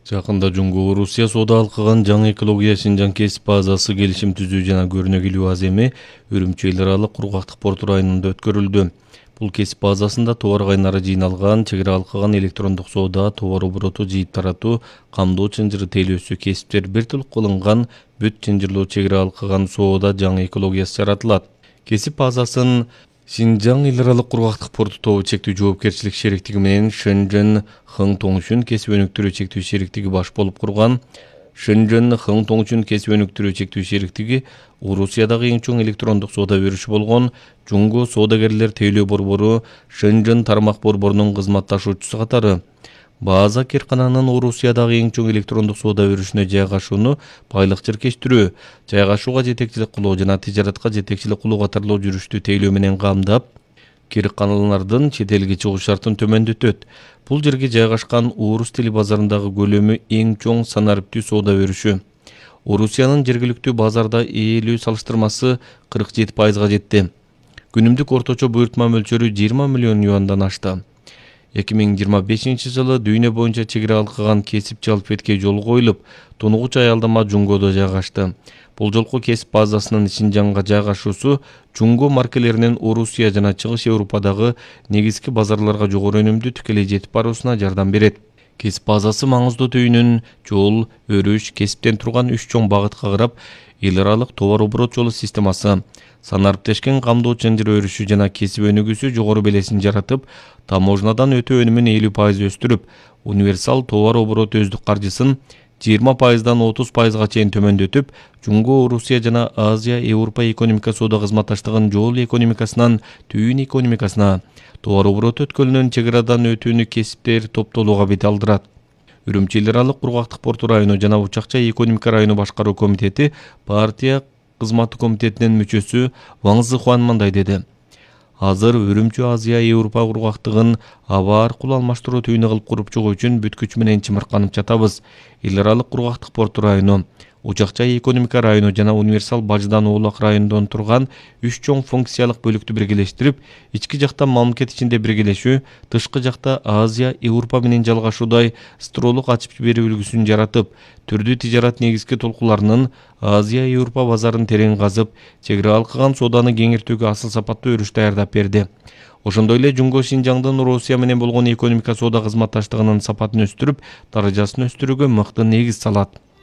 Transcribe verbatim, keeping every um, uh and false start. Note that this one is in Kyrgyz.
Жакында Жумго Орусия соода алкаган жаңы экология Шинжаң кесип базасы келишим түзүү жана көрүнөгүлүү аземи Үрүмчү эл аралык кургактык порту районунда өткөрүлдү. Бул кесип базасында товар кайнары жыйналган, чегара алкаган электрондук соода, товар обороту жыйып таратуу, камдоо чынжыры тейлөөсү кесиптер бир тил кылынган, бүт чынжырлоо чегара алкаган соода жаңы экологиясы жаратылат. Кесип базасын Шинжаң эл аралык кургактык порту тобу чектүү жоопкерчилик шериктиги менен Шэньчжэн Хың Тоңшүн кесип өнүктүрүү чектүү шериктиги баш болуп курган. Шэньчжэн Хың Тоңшүн кесип өнүктүрүү чектүү шериктиги Орусиядагы эң чоң электрондук соода берүүчү болгон Жумго соодагерлер тейлөө борбору Шэньчжэн тармак борборунун кызматташуучусу катары. База Керкананын Орусиядагы эң чоң электрондук соода берүүсүнө жайгашууну байлык чиркештирүү, жайгашууга жетекчилик кылуу жана тижаратка жетекчилик кылуу катарлуу жүрүштү тейлөө менен камдап, Керканалардын чет элге чыгуу шартын төмөндөтөт. Бул жерге жайгашкан орус тили базарындагы көлөмү эң чоң санариптүү соода берүүшү. Орусиянын жергиликтүү базарда ээлүү салыштырмасы кырк жети пайызга жетти. Күнүмдүк орточо буйртма мөлчөрү жыйырма миллион юандан ашты. эки миң жыйырма бешинчи жылы дүйнө боюнча чегара алкаган кесип жалпетке жол коюлуп, тонугуч аялдама Жумгодо жайгашты. Бул жолку кесип базасынын Шинжаңга жайгашуусу Жумго маркелеринин Орусия жана Чыгыш Европадагы негизги базарларга жогору өнүмдү тикелей жетип баруусуна жардам берет. Кесип базасы маңыздуу түйүнүн жол, өрүш, кесиптен турган үч чоң багытка карап, эл аралык товар оборот жолу системасы, санариптешкен камдоо чынжыры өрүшү жана кесип өнүгүүсү жогору белесин жаратып, таможнадан өтүү өнүмүн элүү пайыз өстүрүп, универсал товар оборот өздүк каржысын жыйырма пайыздан отуз пайызга чейин төмөндөтүп, Жумго Орусия жана Азия Европа экономика соода кызматташтыгын жол экономикасынан түйүн экономикасына, товар обороту өткөлүнөн чегарадан өтүүнү кесиптер топтолууга бет алдырат. Үрүмчү эл аралык кургактык порту району жана Учакча экономика району башкаруу комитети партия кызматы комитетинин мүчөсү Ваң Зыхуан мындай деди. Азыр Үрүмчү Азия Европа кургактыгын аба аркылуу алмаштыруу түйүнү кылып куруп чыгуу үчүн бүт күч менен чымырканып жатабыз. Эл аралык кургактык порту району, Учакча экономика району жана универсал бажыдан оолак райондон турган үч чоң функциялык бөлүктү биргелештирип, ички жакта мамлекет ичинде биргелешүү, тышкы жакта Азия Европа менен жалгашуудай стролук ачып берүү үлгүсүн жаратып, түрдүү тижарат негизги толкуларынын Азия Европа базарын терең казып, чегара алкаган сооданы кеңиртүүгө асыл сапаттуу өрүш даярдап берди. Ошондой эле Жумго Шинжаңдын Орусия менен болгон экономика соода кызматташтыгынын сапатын өстүрүп, даражасын өстүрүүгө мыкты негиз салат.